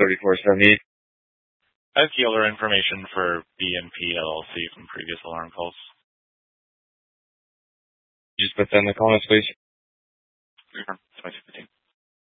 3478. I have dealer information for BNP LLC from previous alarm calls. Just put that in the comments, please. Confirm. 2015.